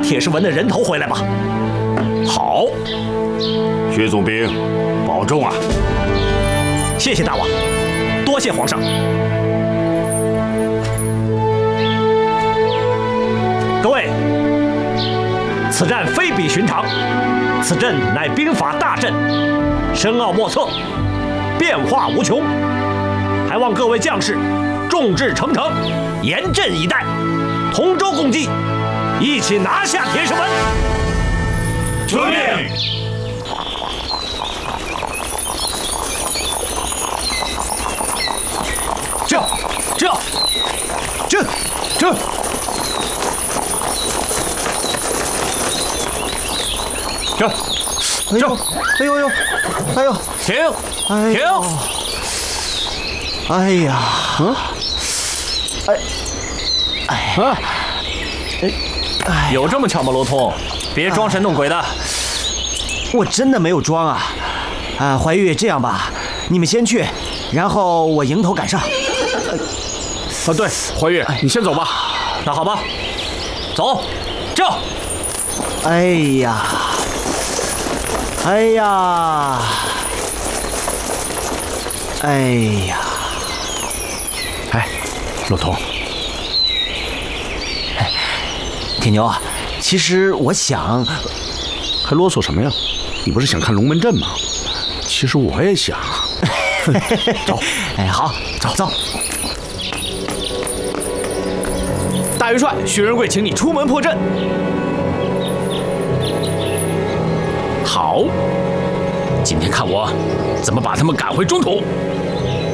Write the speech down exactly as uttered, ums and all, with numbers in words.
铁石纹的人头回来吧。 好，薛总兵，保重啊！ 谢谢大王，多谢皇上。各位，此战非比寻常，此阵乃兵法大阵，深奥莫测，变化无穷，还望各位将士众志成城，严阵以待，同舟共济，一起拿下铁石纹。 遵命。 这这这这。这，这， 哎呦呦，哎呦， 停， 哎停！ 哎呀，嗯，哎，哎啊，哎，有这么巧吗，罗通？别装神弄鬼的。 我真的没有装啊！啊，怀玉，这样吧，你们先去，然后我迎头赶上。 啊，对，怀玉，你先走吧。 那好吧，走，这。 哎呀！哎呀，哎呀， 哎，罗通， 铁牛啊，其实我想， 还啰嗦什么呀？你不是想看龙门阵吗？其实我也想。走， 哎，好，走走。 大元帅，薛仁贵，请你出门破阵。好，今天看我怎么把他们赶回中土。